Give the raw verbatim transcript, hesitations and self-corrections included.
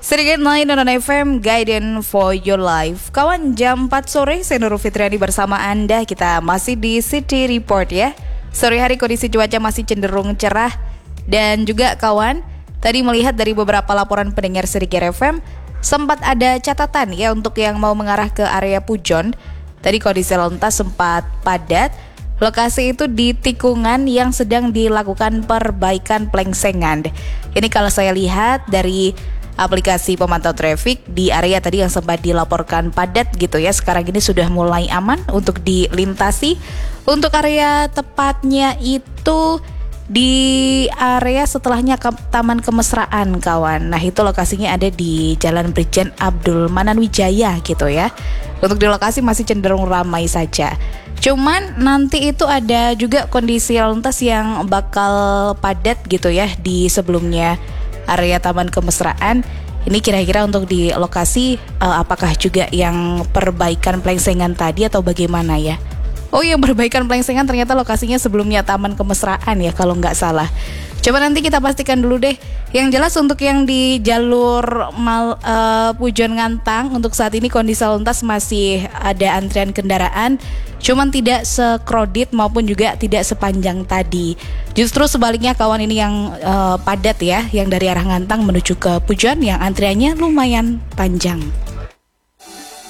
Sedikit lain non F M Guidance for Your Life. Kawan, jam empat sore saya Nurul Fitriani bersama Anda. Kita masih di City Report ya. Sore hari kondisi cuaca masih cenderung cerah. Dan juga kawan, tadi melihat dari beberapa laporan pendengar Sedikit F M, sempat ada catatan ya untuk yang mau mengarah ke area Pujon. Tadi kondisi lalu lintas sempat padat. Lokasi itu di tikungan yang sedang dilakukan perbaikan plengsengan. Ini kalau saya lihat dari aplikasi pemantau traffic di area tadi yang sempat dilaporkan padat gitu ya, sekarang ini sudah mulai aman untuk dilintasi. Untuk area tepatnya itu di area setelahnya ke Taman Kemesraan kawan. Nah itu lokasinya ada di Jalan Brigjen Abdul Manan Wijaya gitu ya. Untuk di lokasi masih cenderung ramai saja. Cuman nanti itu ada juga kondisi lalu lintas yang bakal padat gitu ya di sebelumnya area Taman Kemesraan. Ini kira-kira untuk di lokasi uh, apakah juga yang perbaikan plengsengan tadi atau bagaimana ya? Oh, yang perbaikan plengsengan ternyata lokasinya sebelumnya Taman Kemesraan ya kalau nggak salah. Coba nanti kita pastikan dulu deh. Yang jelas untuk yang di jalur Mal, uh, Pujon Ngantang untuk saat ini kondisi lalu lintas masih ada antrian kendaraan, cuman tidak sekrodit maupun juga tidak sepanjang tadi. Justru sebaliknya kawan, ini yang uh, padat ya, yang dari arah Ngantang menuju ke Pujon yang antriannya lumayan panjang.